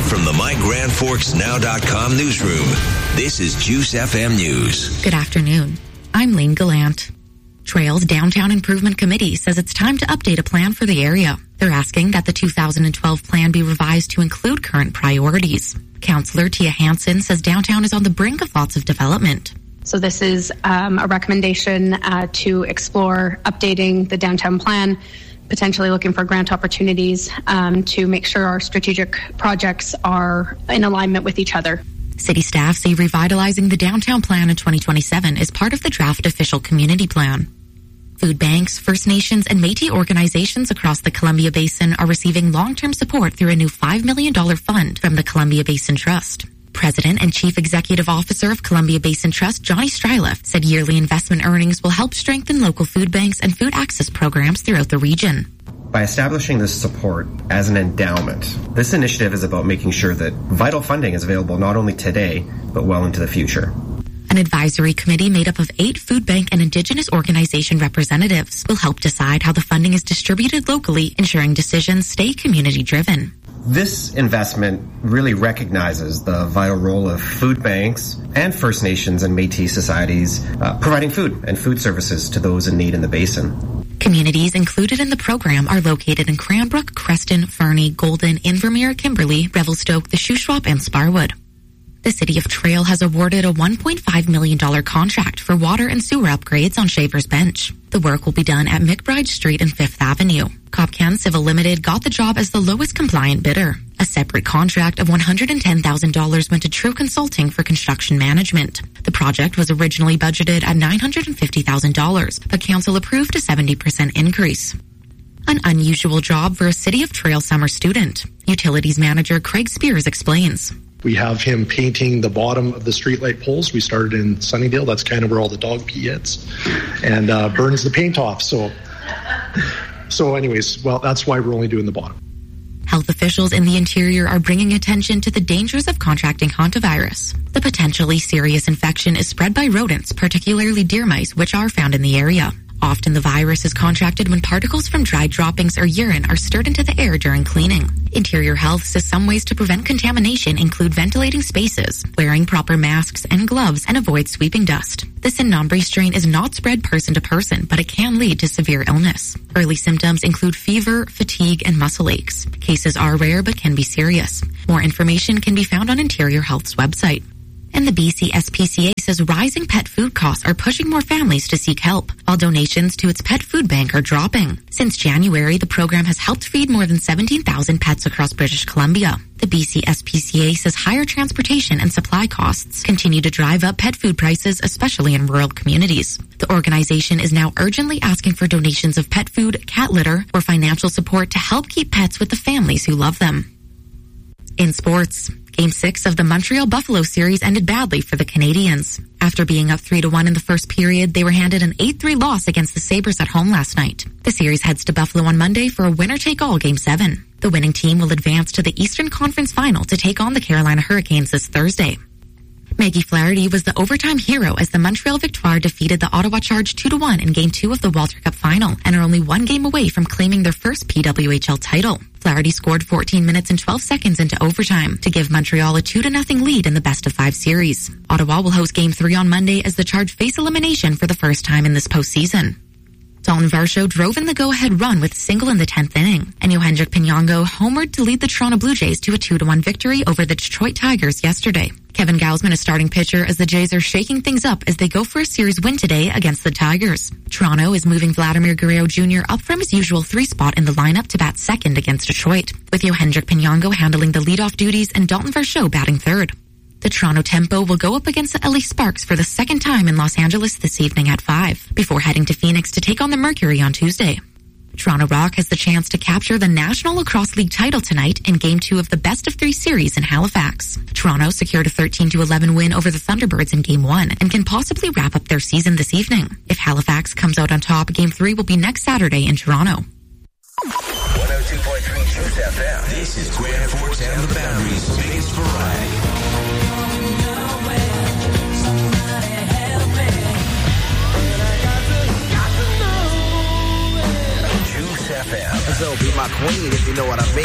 from the MyGrandForksNow.com newsroom, this is Juice FM News. Good afternoon. I'm Lane Gallant. Trails Downtown Improvement Committee says it's time to update a plan for the area. They're asking that the 2012 plan be revised to include current priorities. Councillor Tia Hansen says downtown is on the brink of lots of development. So this is a recommendation to explore updating the downtown plan, potentially looking for grant opportunities to make sure our strategic projects are in alignment with each other. City staff say revitalizing the downtown plan in 2027 is part of the draft official community plan. Food banks, First Nations, and Métis organizations across the Columbia Basin are receiving long-term support through a new $5 million fund from the Columbia Basin Trust. President and Chief Executive Officer of Columbia Basin Trust, Johnny Stryleff, said yearly investment earnings will help strengthen local food banks and food access programs throughout the region. By establishing this support as an endowment, this initiative is about making sure that vital funding is available not only today, but well into the future. An advisory committee made up of 8 food bank and Indigenous organization representatives will help decide how the funding is distributed locally, ensuring decisions stay community-driven. This investment really recognizes the vital role of food banks and First Nations and Métis societies providing food and food services to those in need in the basin. Communities included in the program are located in Cranbrook, Creston, Fernie, Golden, Invermere, Kimberley, Revelstoke, the Shuswap, and Sparwood. The City of Trail has awarded a $1.5 million contract for water and sewer upgrades on Shavers Bench. The work will be done at McBride Street and 5th Avenue. Copcan Civil Limited got the job as the lowest compliant bidder. A separate contract of $110,000 went to True Consulting for construction management. The project was originally budgeted at $950,000, but council approved a 70% increase. An unusual job for a City of Trail summer student. Utilities manager Craig Spears explains. We have him painting the bottom of the streetlight poles. We started in Sunnydale. That's kind of where all the dog pee hits, and burns the paint off. So anyways, well, that's why we're only doing the bottom. Health officials in the interior are bringing attention to the dangers of contracting hantavirus. The potentially serious infection is spread by rodents, particularly deer mice, which are found in the area. Often the virus is contracted when particles from dry droppings or urine are stirred into the air during cleaning. Interior Health says some ways to prevent contamination include ventilating spaces, wearing proper masks and gloves, and avoid sweeping dust. The Sinombre strain is not spread person to person, but it can lead to severe illness. Early symptoms include fever, fatigue, and muscle aches. Cases are rare but can be serious. More information can be found on Interior Health's website. And the BC SPCA says rising pet food costs are pushing more families to seek help, while donations to its pet food bank are dropping. Since January, the program has helped feed more than 17,000 pets across British Columbia. The BC SPCA says higher transportation and supply costs continue to drive up pet food prices, especially in rural communities. The organization is now urgently asking for donations of pet food, cat litter, or financial support to help keep pets with the families who love them. In sports, Game 6 of the Montreal Buffalo series ended badly for the Canadians. After being up 3-1 in the first period, they were handed an 8-3 loss against the Sabres at home last night. The series heads to Buffalo on Monday for a winner-take-all Game 7. The winning team will advance to the Eastern Conference Final to take on the Carolina Hurricanes this Thursday. Maggie Flaherty was the overtime hero as the Montreal Victoire defeated the Ottawa Charge 2-1 in Game 2 of the Walter Cup Final and are only one game away from claiming their first PWHL title. Flaherty scored 14 minutes and 12 seconds into overtime to give Montreal a 2-0 lead in the best-of-5 series. Ottawa will host Game 3 on Monday as the Charge face elimination for the first time in this postseason. Dalton Varsho drove in the go-ahead run with a single in the 10th inning, and Yohendrick Pinongo homered to lead the Toronto Blue Jays to a 2-1 victory over the Detroit Tigers yesterday. Kevin Gausman is starting pitcher as the Jays are shaking things up as they go for a series win today against the Tigers. Toronto is moving Vladimir Guerrero Jr. up from his usual 3 spot in the lineup to bat second against Detroit, with Yohendrick Pinongo handling the leadoff duties and Dalton Varsho batting third. The Toronto Tempo will go up against the LA Sparks for the second time in Los Angeles this evening at 5, before heading to Phoenix to take on the Mercury on Tuesday. Toronto Rock has the chance to capture the National Lacrosse League title tonight in Game 2 of the best-of-3 series in Halifax. Toronto secured a 13-11 win over the Thunderbirds in Game 1 and can possibly wrap up their season this evening. If Halifax comes out on top, Game 3 will be next Saturday in Toronto. 102.3 Juice FM. This is Grand Forks and the Boundaries Space Variety. So be my queen if you know what I mean.